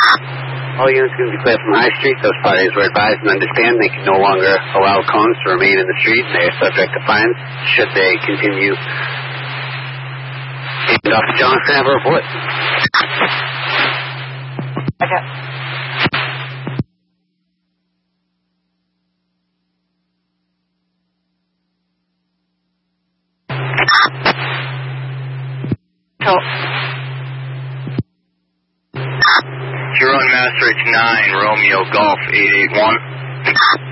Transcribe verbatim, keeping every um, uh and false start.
All units going to be clear from High Street. Those parties were advised and understand they can no longer allow cones to remain in the street. They are subject to fines should they continue. And Doctor Jones can have a report. Okay. So, you're on Master H nine, Romeo Golf eight eight one.